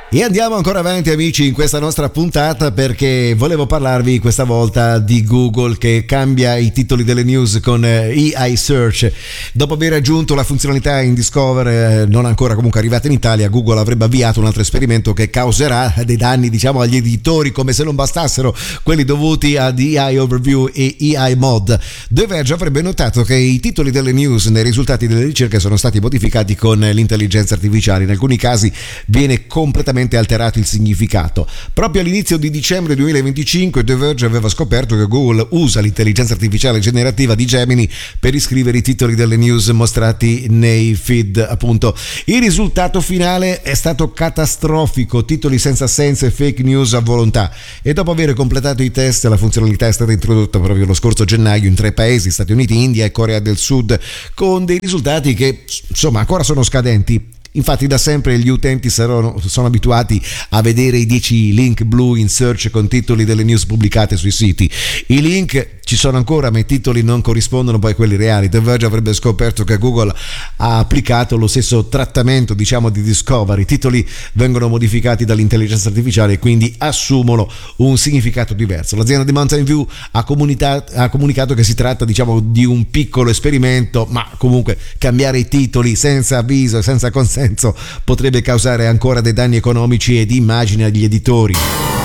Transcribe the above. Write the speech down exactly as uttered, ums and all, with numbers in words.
E andiamo ancora avanti, amici, in questa nostra puntata, perché volevo parlarvi questa volta di Google che cambia i titoli delle news con E I Search. Dopo aver aggiunto la funzionalità in Discover, non ancora comunque arrivata in Italia, Google avrebbe avviato un altro esperimento che causerà dei danni, diciamo, agli editori, come se non bastassero quelli dovuti ad E I Overview e E I Mod. The Verge avrebbe notato che i titoli delle news nei risultati delle ricerche sono stati modificati con l'intelligenza artificiale. In alcuni casi viene completamente alterato il significato. Proprio all'inizio di dicembre duemilaventicinque The Verge aveva scoperto che Google usa l'intelligenza artificiale generativa di Gemini per riscrivere i titoli delle news mostrati nei feed, appunto. Il risultato finale è stato catastrofico, titoli senza senso e fake news a volontà, e dopo aver completato i test la funzionalità è stata introdotta proprio lo scorso gennaio in tre paesi, Stati Uniti, India e Corea del Sud, con dei risultati che insomma ancora sono scadenti. Infatti da sempre gli utenti saranno, sono abituati a vedere i dieci link blu in search con titoli delle news pubblicate sui siti. I link ci sono ancora, ma i titoli non corrispondono poi a quelli reali. The Verge avrebbe scoperto che Google ha applicato lo stesso trattamento, diciamo, di Discover. I titoli vengono modificati dall'intelligenza artificiale e quindi assumono un significato diverso. L'azienda di Mountain View ha, comunita- ha comunicato che si tratta, diciamo, di un piccolo esperimento, ma comunque cambiare i titoli senza avviso e senza consenso potrebbe causare ancora dei danni economici e di immagine agli editori.